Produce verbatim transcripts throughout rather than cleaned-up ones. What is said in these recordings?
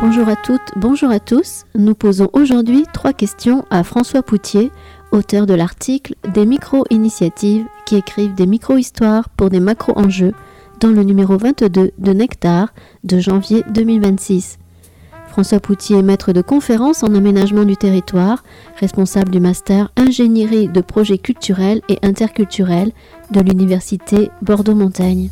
Bonjour à toutes, bonjour à tous. Nous posons aujourd'hui trois questions à François Poutier, auteur de l'article « Des micro-initiatives qui écrivent des micro-histoires pour des macro-enjeux » dans le numéro vingt-deux de Nectar de janvier deux mille vingt-six. François Poutier est maître de conférences en aménagement du territoire, responsable du master ingénierie de projets culturels et interculturels de l'université Bordeaux-Montaigne.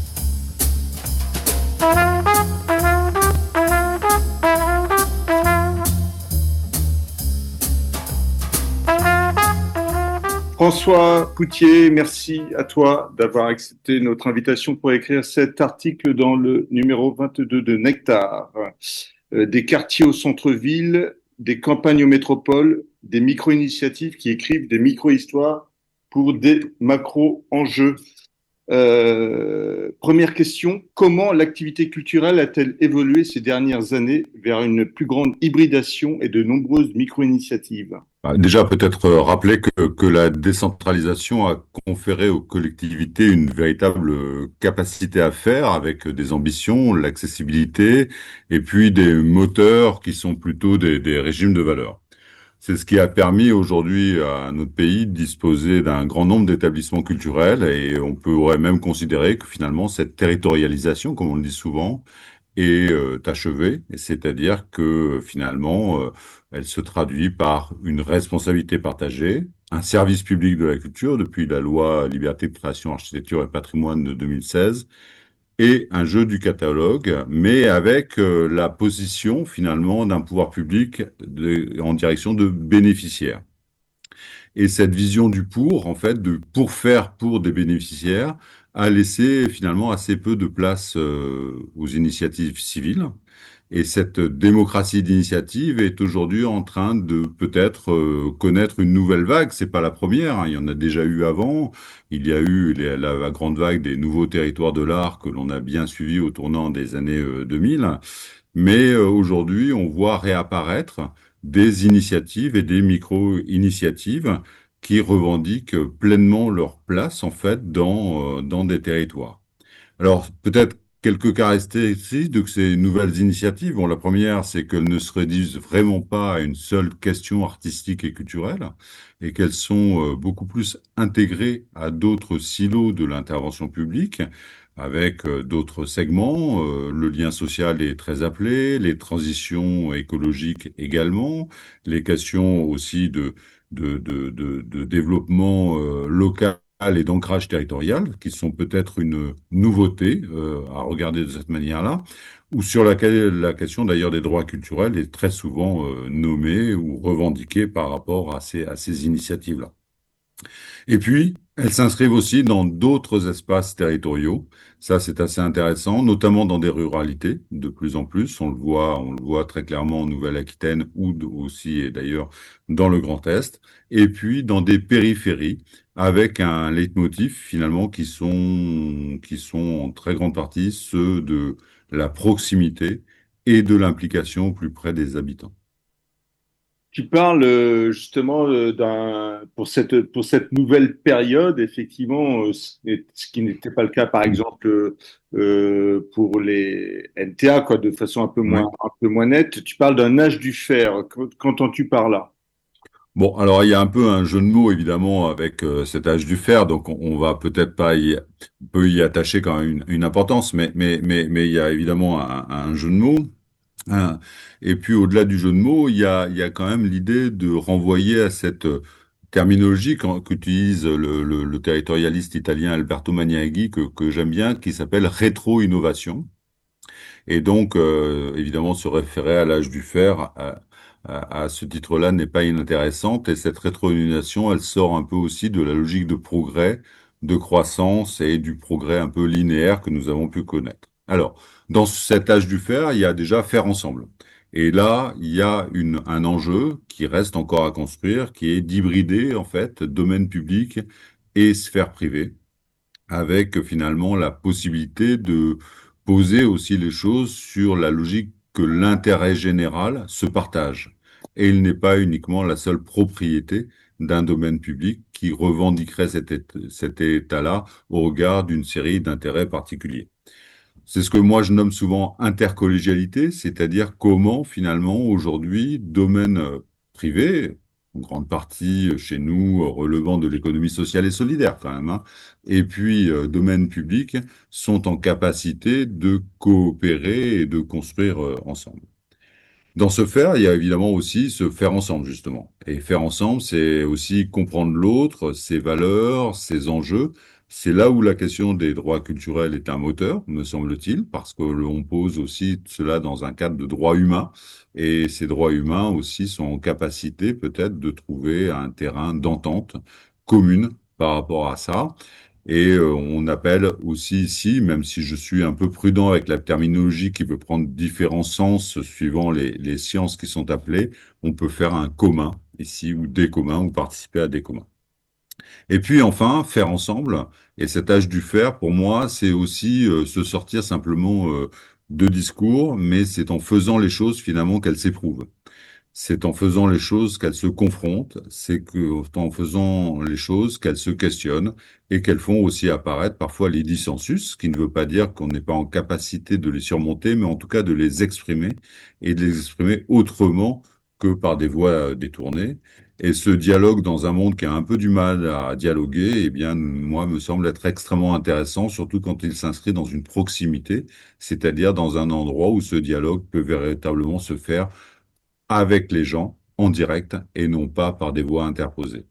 François Poutier, merci à toi d'avoir accepté notre invitation pour écrire cet article dans le numéro vingt-deux de Nectar. Euh, des quartiers au centre-ville, des campagnes aux métropoles, des micro-initiatives qui écrivent des micro-histoires pour des macro-enjeux. Euh, première question, comment l'activité culturelle a-t-elle évolué ces dernières années vers une plus grande hybridation et de nombreuses micro-initiatives ? Déjà, peut-être rappeler que, que la décentralisation a conféré aux collectivités une véritable capacité à faire avec des ambitions, l'accessibilité et puis des moteurs qui sont plutôt des, des régimes de valeurs. C'est ce qui a permis aujourd'hui à notre pays de disposer d'un grand nombre d'établissements culturels et on pourrait même considérer que finalement cette territorialisation, comme on le dit souvent, est euh, achevée, c'est-à-dire que finalement, euh, elle se traduit par une responsabilité partagée, un service public de la culture depuis la loi Liberté de création, architecture et patrimoine de deux mille seize, et un jeu du catalogue, mais avec euh, la position finalement d'un pouvoir public de, en direction de bénéficiaires. Et cette vision du pour, en fait, de pour faire pour des bénéficiaires, a laissé finalement assez peu de place euh, aux initiatives civiles. Et cette démocratie d'initiative est aujourd'hui en train de peut-être euh, connaître une nouvelle vague. C'est pas la première, hein, il y en a déjà eu avant. Il y a eu les, la, la grande vague des nouveaux territoires de l'art que l'on a bien suivi au tournant des années euh, deux mille. Mais euh, aujourd'hui, on voit réapparaître des initiatives et des micro-initiatives qui revendiquent pleinement leur place en fait dans euh, dans des territoires. Alors peut-être quelques caractéristiques de ces nouvelles initiatives. Bon, la première, c'est qu'elles ne se réduisent vraiment pas à une seule question artistique et culturelle, et qu'elles sont euh, beaucoup plus intégrées à d'autres silos de l'intervention publique, avec euh, d'autres segments. Euh, le lien social est très appelé, les transitions écologiques également, les questions aussi de de de de, de développement euh, local et d'ancrage territorial, qui sont peut-être une nouveauté euh, à regarder de cette manière-là, ou sur laquelle la question d'ailleurs des droits culturels est très souvent euh, nommée ou revendiquée par rapport à ces, à ces initiatives-là. Et puis, elles s'inscrivent aussi dans d'autres espaces territoriaux. Ça, c'est assez intéressant, notamment dans des ruralités, de plus en plus. On le voit, on le voit très clairement en Nouvelle-Aquitaine ou aussi, et d'ailleurs, dans le Grand Est. Et puis, dans des périphéries, avec un leitmotiv, finalement, qui sont, qui sont en très grande partie ceux de la proximité et de l'implication au plus près des habitants. Tu parles euh, justement euh, d'un pour cette pour cette nouvelle période, effectivement, euh, ce ce qui n'était pas le cas, par exemple, euh, pour les N T A, quoi, de façon un peu Oui. moins un peu moins nette. Tu parles d'un âge du fer. Qu'en- Qu'entends-tu par là? Bon, alors il y a un peu un jeu de mots évidemment avec euh, cet âge du fer, donc on, on va peut-être pas y, on peut y attacher quand même une, une importance, mais mais mais mais il y a évidemment un, un jeu de mots. Hein. Et puis au-delà du jeu de mots, il y a il y a quand même l'idée de renvoyer à cette euh, terminologie qu'en- qu'utilise le, le, le territorialiste italien Alberto Maniaghi que que j'aime bien, qui s'appelle rétro-innovation. Et donc, euh, évidemment, se référer à l'âge du fer à, à, à ce titre-là n'est pas inintéressante. Et cette rétroillumination, elle sort un peu aussi de la logique de progrès, de croissance et du progrès un peu linéaire que nous avons pu connaître. Alors, dans cet âge du fer, il y a déjà faire ensemble. Et là, il y a une, un enjeu qui reste encore à construire, qui est d'hybrider, en fait, domaine public et sphère privée, avec finalement la possibilité de poser aussi les choses sur la logique que l'intérêt général se partage. Et il n'est pas uniquement la seule propriété d'un domaine public qui revendiquerait cet, cet état-là au regard d'une série d'intérêts particuliers. C'est ce que moi je nomme souvent intercollégialité, c'est-à-dire comment finalement aujourd'hui, domaine euh, privé, en grande partie euh, chez nous euh, relevant de l'économie sociale et solidaire quand même, hein, et puis euh, domaine public sont en capacité de coopérer et de construire euh, ensemble. Dans ce faire, il y a évidemment aussi se faire ensemble, justement. Et faire ensemble, c'est aussi comprendre l'autre, ses valeurs, ses enjeux. C'est là où la question des droits culturels est un moteur, me semble-t-il, parce que l'on pose aussi cela dans un cadre de droits humains. Et ces droits humains aussi sont en capacité peut-être de trouver un terrain d'entente commune par rapport à ça. Et euh, on appelle aussi ici, même si je suis un peu prudent avec la terminologie qui peut prendre différents sens suivant les, les sciences qui sont appelées, on peut faire un commun ici, ou des communs, ou participer à des communs. Et puis enfin, faire ensemble, et cet âge du faire, pour moi, c'est aussi euh, se sortir simplement euh, de discours, mais c'est en faisant les choses finalement qu'elles s'éprouvent. C'est en faisant les choses qu'elles se confrontent, c'est que en faisant les choses qu'elles se questionnent et qu'elles font aussi apparaître parfois les dissensus, ce qui ne veut pas dire qu'on n'est pas en capacité de les surmonter, mais en tout cas de les exprimer et de les exprimer autrement que par des voies détournées. Et ce dialogue dans un monde qui a un peu du mal à dialoguer, eh bien, moi, me semble être extrêmement intéressant, surtout quand il s'inscrit dans une proximité, c'est-à-dire dans un endroit où ce dialogue peut véritablement se faire avec les gens en direct et non pas par des voies interposées.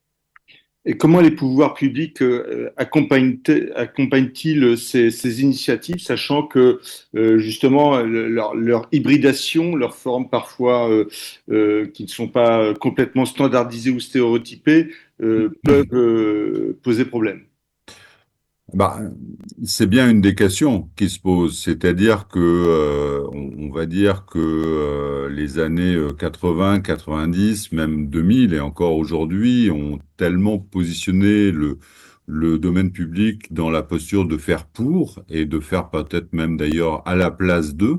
Et comment les pouvoirs publics euh, accompagnent-ils accompagnent-ils ces, ces initiatives, sachant que euh, justement le- leur, leur hybridation, leur forme parfois euh, euh, qui ne sont pas complètement standardisées ou stéréotypées, euh, peuvent euh, poser problème. Bah, c'est bien une des questions qui se pose, c'est-à-dire que euh, on, on va dire que euh, les années euh, quatre-vingts, quatre-vingt-dix, même deux mille et encore aujourd'hui ont tellement positionné le le domaine public dans la posture de faire pour et de faire peut-être même d'ailleurs à la place d'eux,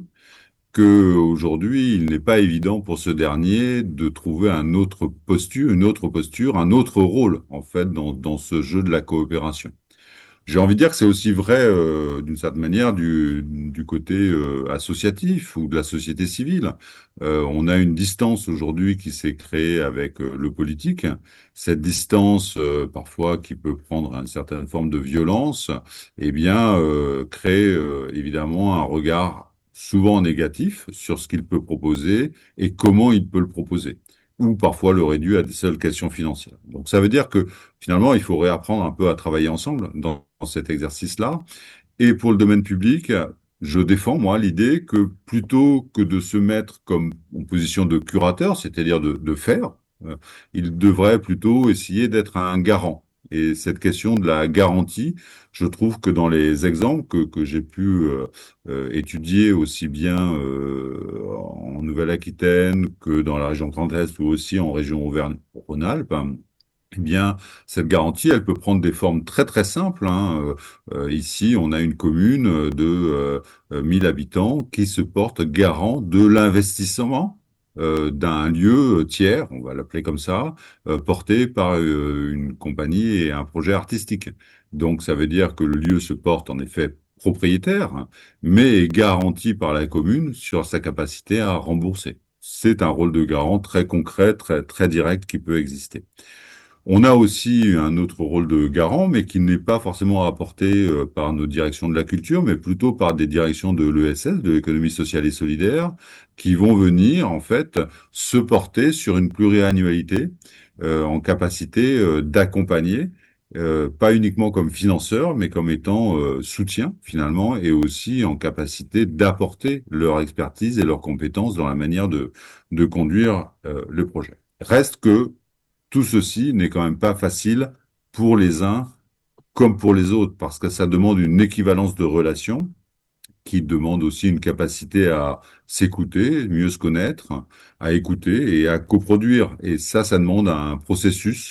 que aujourd'hui il n'est pas évident pour ce dernier de trouver un autre posture, une autre posture, un autre rôle en fait dans dans ce jeu de la coopération. J'ai envie de dire que c'est aussi vrai, euh, d'une certaine manière, du, du côté euh, associatif ou de la société civile. Euh, on a une distance aujourd'hui qui s'est créée avec euh, le politique. Cette distance, euh, parfois, qui peut prendre une certaine forme de violence, eh bien, euh, crée euh, évidemment un regard souvent négatif sur ce qu'il peut proposer et comment il peut le proposer, ou parfois le réduit à des seules questions financières. Donc, ça veut dire que finalement, il faut réapprendre un peu à travailler ensemble dans dans cet exercice-là. Et pour le domaine public, je défends, moi, l'idée que plutôt que de se mettre comme en position de curateur, c'est-à-dire de, de faire, euh, il devrait plutôt essayer d'être un garant. Et cette question de la garantie, je trouve que dans les exemples que, que j'ai pu euh, euh, étudier aussi bien euh, en Nouvelle-Aquitaine que dans la région Grand Est ou aussi en région Auvergne-Rhône-Alpes, eh bien, cette garantie, elle peut prendre des formes très très simples, hein. Euh, euh, ici, on a une commune de euh, euh, mille habitants qui se porte garant de l'investissement euh, d'un lieu tiers, on va l'appeler comme ça, euh, porté par euh, une compagnie et un projet artistique. Donc, ça veut dire que le lieu se porte en effet propriétaire, hein, mais est garanti par la commune sur sa capacité à rembourser. C'est un rôle de garant très concret, très très direct qui peut exister. On a aussi un autre rôle de garant, mais qui n'est pas forcément apporté euh, par nos directions de la culture, mais plutôt par des directions de l'E S S, de l'économie sociale et solidaire, qui vont venir en fait se porter sur une pluriannualité euh, en capacité euh, d'accompagner, euh, pas uniquement comme financeur, mais comme étant euh, soutien finalement, et aussi en capacité d'apporter leur expertise et leurs compétences dans la manière de, de conduire euh, le projet. Reste que tout ceci n'est quand même pas facile pour les uns comme pour les autres, parce que ça demande une équivalence de relations qui demande aussi une capacité à s'écouter, mieux se connaître, à écouter et à coproduire. Et ça, ça demande un processus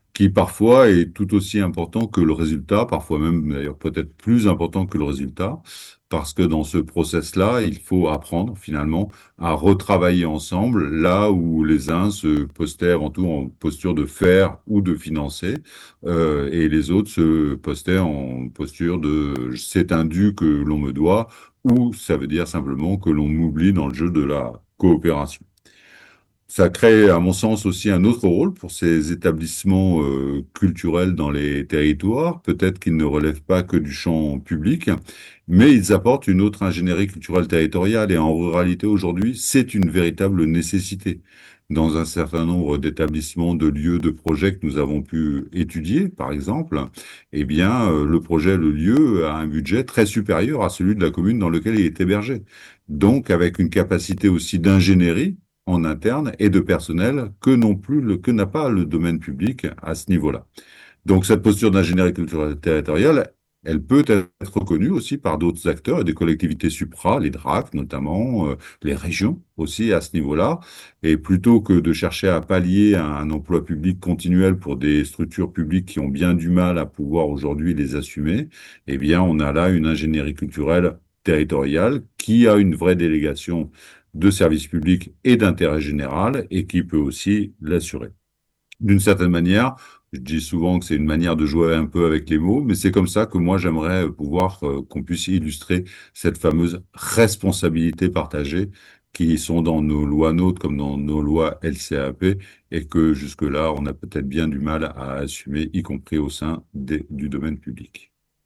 qui parfois est tout aussi important que le résultat, parfois même d'ailleurs peut-être plus important que le résultat, parce que dans ce process-là, il faut apprendre finalement à retravailler ensemble là où les uns se postèrent en tout en posture de faire ou de financer, euh, et les autres se postèrent en posture de c'est un dû que l'on me doit, ou ça veut dire simplement que l'on m'oublie dans le jeu de la coopération. Ça crée, à mon sens, aussi un autre rôle pour ces établissements euh, culturels dans les territoires. Peut-être qu'ils ne relèvent pas que du champ public, mais ils apportent une autre ingénierie culturelle territoriale. Et en ruralité, aujourd'hui, c'est une véritable nécessité. Dans un certain nombre d'établissements, de lieux, de projets que nous avons pu étudier, par exemple, eh bien, euh, le projet, le lieu a un budget très supérieur à celui de la commune dans lequel il est hébergé. Donc, avec une capacité aussi d'ingénierie en interne et de personnel que non plus le, que n'a pas le domaine public à ce niveau-là. Donc cette posture d'ingénierie culturelle territoriale, elle peut être reconnue aussi par d'autres acteurs et des collectivités supra, les D R A C notamment, euh, les régions aussi à ce niveau-là. Et plutôt que de chercher à pallier un emploi public continuel pour des structures publiques qui ont bien du mal à pouvoir aujourd'hui les assumer, eh bien on a là une ingénierie culturelle territoriale qui a une vraie délégation de services publics et d'intérêt général et qui peut aussi l'assurer. D'une certaine manière, je dis souvent que c'est une manière de jouer un peu avec les mots, mais c'est comme ça que moi j'aimerais pouvoir euh, qu'on puisse illustrer cette fameuse responsabilité partagée qui sont dans nos lois nôtres comme dans nos lois L C A P et que jusque-là on a peut-être bien du mal à assumer, y compris au sein des, du domaine public.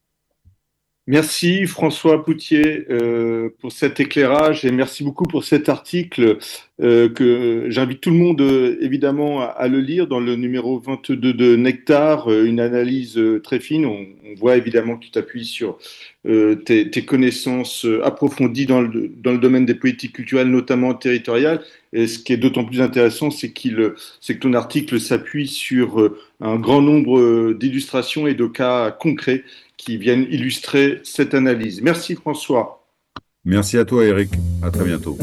Merci François Poutier euh, pour cet éclairage et merci beaucoup pour cet article euh, que j'invite tout le monde euh, évidemment à, à le lire dans le numéro vingt-deux de Nectar, euh, une analyse euh, très fine. On, on voit évidemment que tu t'appuies sur euh, tes, tes connaissances approfondies dans le, dans le domaine des politiques culturelles, notamment territoriales. Et ce qui est d'autant plus intéressant, c'est, qu'il, c'est que ton article s'appuie sur euh, un grand nombre d'illustrations et de cas concrets qui viennent illustrer cette analyse. Merci François. Merci à toi Eric, à très bientôt.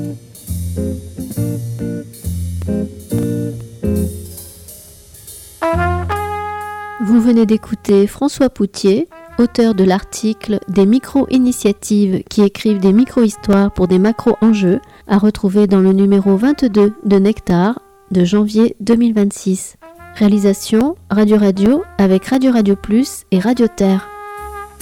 Vous venez d'écouter François Poutier, auteur de l'article « Des micro-initiatives qui écrivent des micro-histoires pour des macro-enjeux » à retrouver dans le numéro vingt-deux de Nectar de janvier deux mille vingt-six. Réalisation Radio Radio avec Radio Radio Plus et Radio Terre.